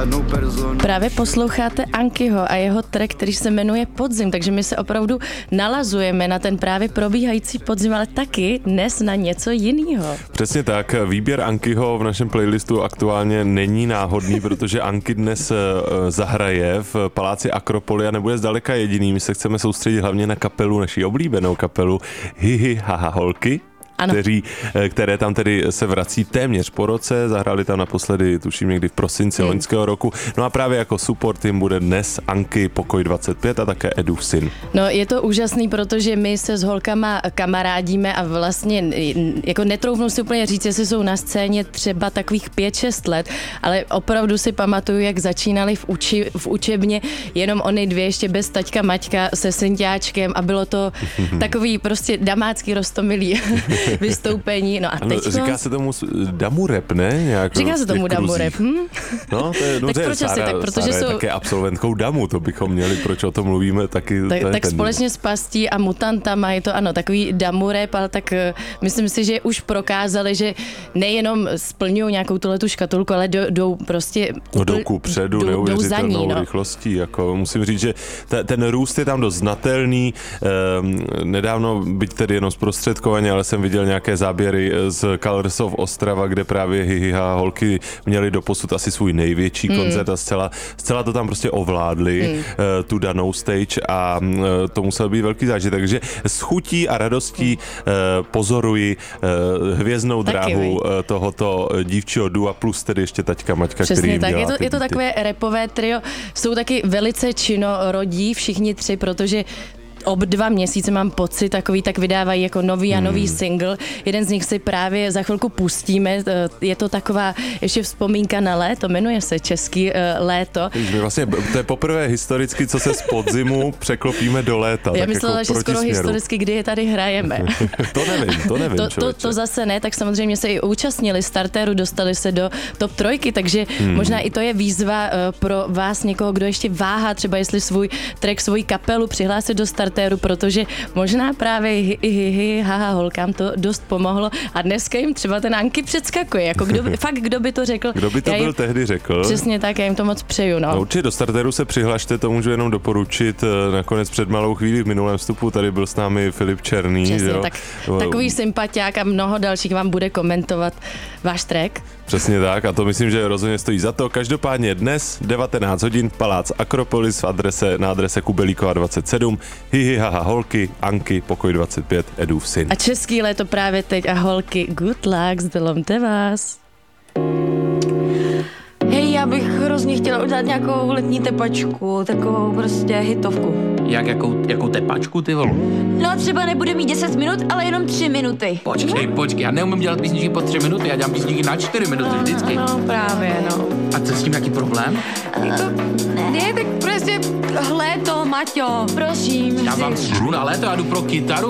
Právě posloucháte Ankyho a jeho track, který se jmenuje Podzim, takže my se opravdu nalazujeme na ten právě probíhající podzim, ale taky dnes na něco jiného. Přesně tak, výběr Ankyho v našem playlistu aktuálně není náhodný, protože Anky dnes zahraje v Paláci Akropoly a nebude zdaleka jediný. My se chceme soustředit hlavně na kapelu, naší oblíbenou kapelu Hihi Haha Holky. Které tam tedy se vrací téměř po roce, zahráli tam naposledy, tuším někdy v prosinci loňského roku. No a právě jako support jim bude dnes Anky Pokoj 25 a také Edův syn. No je to úžasný, protože my se s holkama kamarádíme a vlastně jako netroufnu si úplně říct, jestli jsou na scéně třeba takových 5-6 let, ale opravdu si pamatuju, jak začínali v učebně, jenom oni dvě ještě bez taťka Maťka se synťáčkem a bylo to takový prostě damácký roztomilý vystoupení. No a teď říká se tomu damu rap, ne? Nějak říká se tomu damu rap. No, to je, no, tak proč asi tak? Protože jsou také absolventkou damu, to bychom měli, proč o tom mluvíme, taky. Tak společně s Pastí a Mutantama je to ano, takový damu rap, ale tak myslím si, že už prokázali, že nejenom splňují nějakou tuhletu škatulku, ale jdou prostě jdou kupředu neuvěřitelnou rychlostí. Jako musím říct, že ten růst je tam dost znatelný. Nedávno, byť tedy jenom zprostředkovaně, ale jsem viděl nějaké záběry z Colors of Ostrava, kde právě Hihiha Holky měli doposud asi svůj největší koncert a zcela to tam prostě ovládli, tu danou stage a to musel být velký zážitek. Takže s chutí a radostí pozoruji hvězdnou dráhu tohoto dívčího dua plus tedy ještě taťka Maťka, přesně který jim tak. dělá Je to takové rapové trio, jsou taky velice činorodí všichni tři, protože 2 měsíce mám pocit, takový tak vydávají jako nový a nový single. Jeden z nich si právě za chvilku pustíme. Je to taková ještě vzpomínka na léto, jmenuje se Český léto. Vlastně to je poprvé historicky, co se z podzimu překlopíme do léta. Já myslela, jako že skoro historicky, kdy je tady hrajeme. To nevím. To zase ne, tak samozřejmě se i účastnili startéru, dostali se do top 3, takže možná i to je výzva pro vás někoho, kdo ještě váhá, třeba jestli svůj track, svoji kapelu přihlásit do startéru, protože možná právě Haha Holkám to dost pomohlo a dneska jim třeba ten Anky předskakuje. Jako kdo by to řekl? Kdo by to byl tehdy řekl? Přesně tak, já jim to moc přeju. No určitě do startéru se přihlašte, to můžu jenom doporučit. Nakonec před malou chvílí v minulém vstupu tady byl s námi Filip Černý. Přesně, takový sympatiák a mnoho dalších vám bude komentovat váš track. Přesně tak a to myslím, že rozhodně stojí za to. Každopádně dnes 19 hodin Palác Akropolis na adrese Kubelíkova 27. Hihi Haha Holky, Anky Pokoj 25, Edův syn. A Český léto právě teď a holky, good luck, zdelomte vás. Hej, já bych hrozně chtěla udělat nějakou letní tepačku, takovou prostě hitovku. Jakou tepačku, ty vole? No třeba nebude mít 10 minut, ale jenom 3 minuty. Počkej, já neumím dělat písničky po 3 minuty, já dělám písničky na 4 minuty vždycky. No právě, no. A co s tím jaký problém? Ne, tak prostě léto, Maťo, prosím. Já vám sru na léto, já jdu pro kytaru.